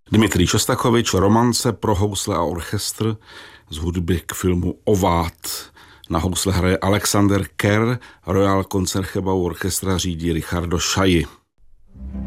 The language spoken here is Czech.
Dmitrij Šostakovič, Romance pro housle a orchestr z hudby k filmu Ovát. Na housle hraje Alexander Kerr, Royal Concertgebouw orchestra řídí Richardo Chailly.